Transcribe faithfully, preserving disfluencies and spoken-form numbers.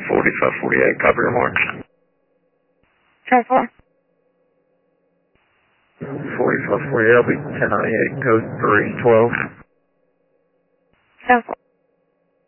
forty-five forty-eight, copy your mark. ten four. forty-five forty-eight, I'll be ten ninety-eight, code three twelve. ten four.